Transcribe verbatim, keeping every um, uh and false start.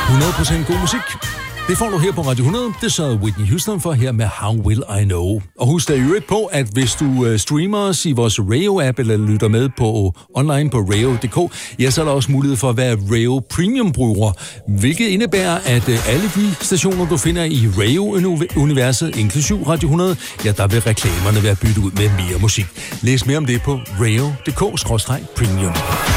hundrede procent god musik. Det får du her på Radio hundrede. Det sørger Whitney Houston for her med How Will I Know. Og husk dig i øvrigt på, at hvis du streamer os i vores Radio-app eller lytter med på online på radio punktum d k, ja, så er der også mulighed for at være Radio Premium-bruger, hvilket indebærer, at alle de stationer, du finder i Radio-universet, inklusiv Radio hundrede, ja, der vil reklamerne være byttet ud med mere musik. Læs mere om det på radio punktum d k skråstreg premium.